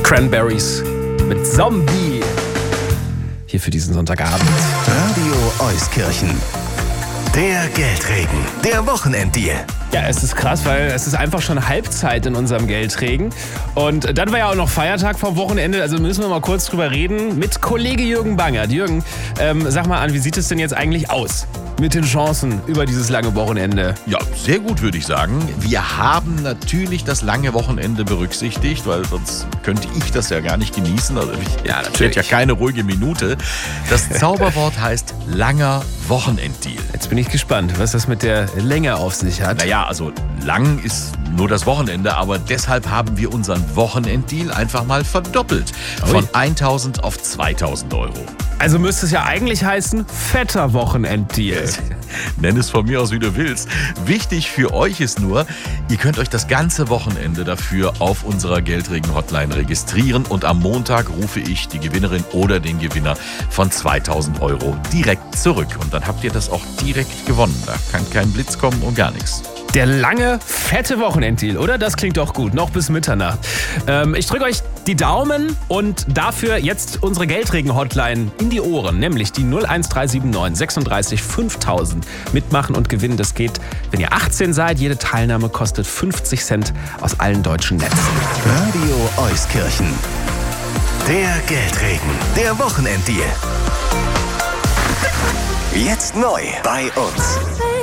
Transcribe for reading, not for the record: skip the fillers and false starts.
Cranberries mit Zombie. Hier für diesen Sonntagabend. Radio Euskirchen. Der Geldregen, der Wochenenddeal. Ja, es ist krass, weil es ist einfach schon Halbzeit in unserem Geldregen. Und dann war ja auch noch Feiertag vom Wochenende, also müssen wir mal kurz drüber reden mit Kollege Jürgen Bangert. Jürgen, sag mal an, wie sieht es denn jetzt eigentlich aus mit den Chancen über dieses lange Wochenende? Ja, sehr gut, würde ich sagen. Wir haben natürlich das lange Wochenende berücksichtigt, weil sonst könnte ich das ja gar nicht genießen. Also ich hätte ja keine ruhige Minute. Das Zauberwort heißt langer Wochenenddeal. Jetzt bin ich gespannt, was das mit der Länge auf sich hat. Naja, also lang ist nur das Wochenende, aber deshalb haben wir unseren Wochenenddeal einfach mal verdoppelt. Von 1.000 auf 2.000 Euro. Also müsste es ja eigentlich heißen, fetter Wochenenddeal. Nenn es von mir aus, wie du willst. Wichtig für euch ist nur, ihr könnt euch das ganze Wochenende dafür auf unserer Geldregen-Hotline registrieren und am Montag rufe ich die Gewinnerin oder den Gewinner von 2.000 Euro direkt zurück. Und dann habt ihr das auch direkt gewonnen. Da kann kein Blitz kommen und gar nichts. Der lange, fette Wochenenddeal, oder? Das klingt doch gut, noch bis Mitternacht. Ich drücke euch die Daumen und dafür jetzt unsere Geldregen-Hotline in die Ohren, nämlich die 01379 36 5000. Mitmachen und gewinnen, das geht, wenn ihr 18 seid. Jede Teilnahme kostet 50 Cent aus allen deutschen Netzen. Radio Euskirchen. Der Geldregen, der Wochenenddeal. Jetzt neu bei uns.